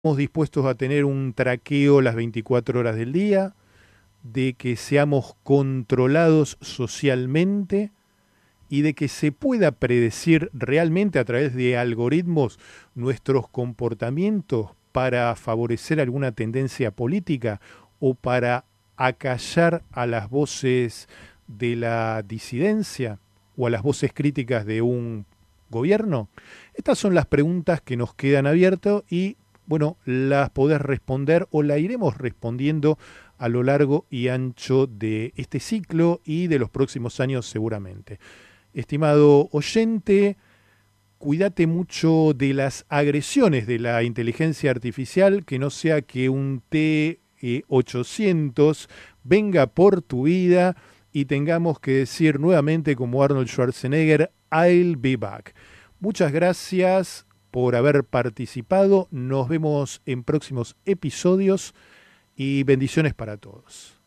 estamos dispuestos a tener un traqueo las 24 horas del día, de que seamos controlados socialmente y de que se pueda predecir realmente a través de algoritmos nuestros comportamientos para favorecer alguna tendencia política o para acallar a las voces de la disidencia o a las voces críticas de un gobierno? Estas son las preguntas que nos quedan abiertas y, bueno, las podés responder o la iremos respondiendo a lo largo y ancho de este ciclo y de los próximos años seguramente. Estimado oyente, cuídate mucho de las agresiones de la inteligencia artificial, que no sea que un T-800 venga por tu vida y tengamos que decir nuevamente como Arnold Schwarzenegger, I'll be back. Muchas gracias por haber participado, nos vemos en próximos episodios y bendiciones para todos.